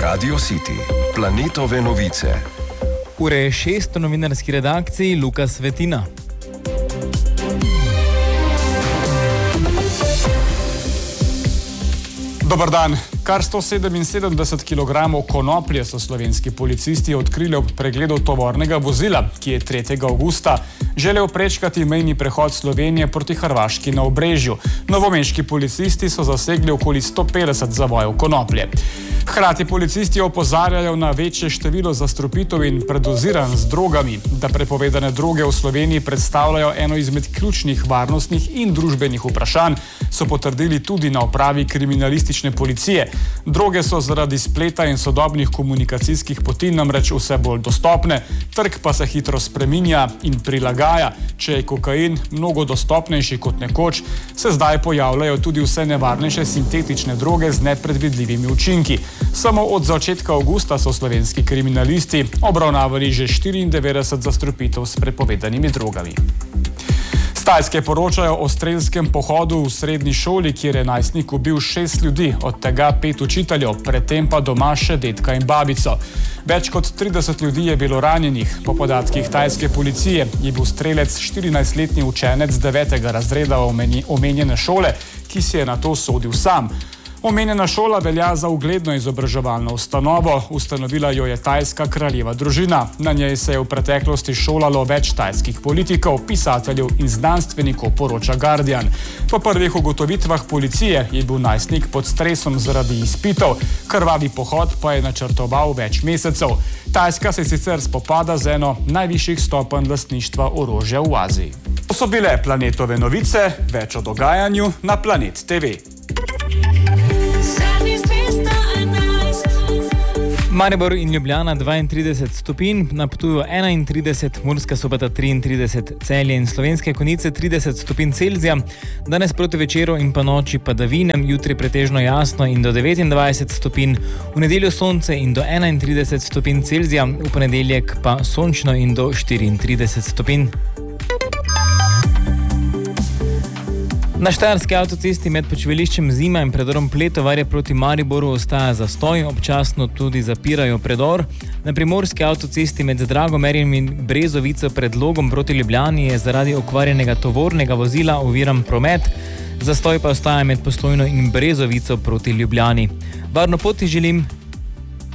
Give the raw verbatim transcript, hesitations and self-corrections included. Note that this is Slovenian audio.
Radio City, planetove novice. Ure je šest v novinarski redakciji, Luka Svetina. Dobar dan. Kar sto sedeminsedemdeset kilogramov konoplje so slovenski policisti odkrili ob pregledu tovornega vozila, ki je tretjega avgusta želel prečkati mejni prehod Slovenije proti Hrvaški na Obrežju. Novomeški policisti so zasegli okoli sto petdeset zavojev konoplje. Hkrati policisti opozarjajo na večje število zastrupitev in predoziranj z drogami, da prepovedane droge v Sloveniji predstavljajo eno izmed ključnih varnostnih in družbenih vprašanj, so potrdili tudi na upravi kriminalistične policije. Droge so zaradi spleta in sodobnih komunikacijskih poti namreč vse bolj dostopne, trg pa se hitro spreminja in prilagaja. Če je kokain mnogo dostopnejši kot nekoč, se zdaj pojavljajo tudi vse nevarnejše sintetične droge z nepredvidljivimi učinki. Samo od začetka avgusta so slovenski kriminalisti obravnavali že štiriindevetdeset zastrupitev s prepovedanimi drogami. S Tajske poročajo o strelskem pohodu v srednji šoli, kjer je najstnik ubil šest ljudi, od tega pet učiteljev, predtem pa doma še dedka in babico. Več kot trideset ljudi je bilo ranjenih. Po podatkih tajske policije je bil strelec štirinajstletni učenec devetega razreda omenjene šole, ki si je nato sodil sam. Omenjena šola velja za ugledno izobraževalno ustanovo, ustanovila jo je tajska kraljeva družina. Na njej se je v preteklosti šolalo več tajskih politikov, pisateljev in znanstvenikov, poroča Guardian. Po prvih ugotovitvah policije je bil najstnik pod stresom zaradi izpitov, krvavi pohod pa je načrtoval več mesecev. Tajska se sicer spopada z eno najvišjih stopenj lastništva orožja v Aziji. To so bile planetove novice, več o dogajanju na Planet T V. Maribor in Ljubljana dvaintrideset stopinj, na Ptuju enaintrideset, Murska Sobota triintrideset, Celje in Slovenske Konjice trideset stopinj Celzija, danes proti večeru in pa noči padavine, jutri pretežno jasno in do devetindvajset stopinj, v nedeljo sonce in do enaintrideset stopinj Celzija, v ponedeljek pa sončno in do štiriintrideset stopinj. Na štajerski avtocesti med počivališčem Zima in predorom Pletovarje proti Mariboru ostaja zastoj, občasno tudi zapirajo predor. Na primorski avtocesti med Dragomerjem in Brezovico pred Logom proti Ljubljani je zaradi okvarjenega tovornega vozila oviran promet, zastoj pa ostaja med Postojno in Brezovico proti Ljubljani. Varno pot želim